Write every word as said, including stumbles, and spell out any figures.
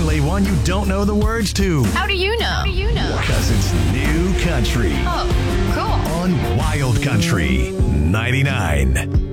Definitely one you don't know the words to. How do you know? How do you know? Because it's new country Oh, cool. on Wild Country ninety-nine.